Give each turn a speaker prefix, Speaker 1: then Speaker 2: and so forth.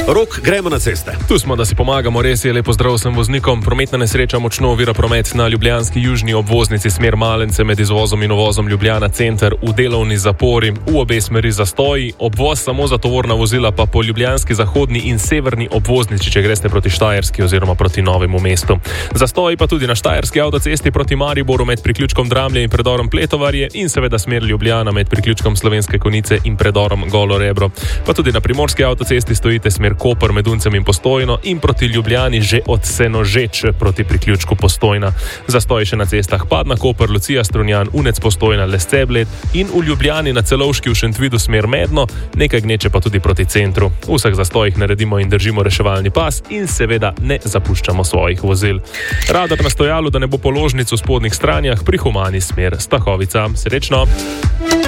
Speaker 1: Rok, gremo na ceste.
Speaker 2: Tu smo, da si pomagamo, res je, lepo zdrav vsem voznikom. Prometna nesreča močno ovira promet na ljubljanski južni obvoznici smer Malence med izvozom in uvozom Ljubljana center v delovni zapori, v obe smeri zastoji, obvoz samo za tovorna vozila pa po ljubljanski zahodni in severni obvoznici, če greste proti Štajerski oziroma proti Novemu mestu. Zastoji pa tudi na Štajerski avtocesti proti Mariboru med priključkom Dramlje in predorom Pletovarje in seveda smer Ljubljana med priključkom Slovenske Konjice in predorom Golo Rebro. Pa tudi na primorski avtocesti stojite smer Koper med Uncem in Postojno in proti Ljubljani že od Senožeč proti priključku Postojna. Zastoji še na cestah Padna, Koper, Lucija, Strunjan, Unec, Postojna, Lescebled in v Ljubljani na Celovški v Šentvidu smer Medno, nekaj gneče pa tudi proti centru. V vseh zastojih naredimo in držimo reševalni pas in seveda ne zapuščamo svojih vozil. Radar na stojalu, da ne bo položnic v spodnjih stranjah, pri Humani smer Stahovica. Srečno!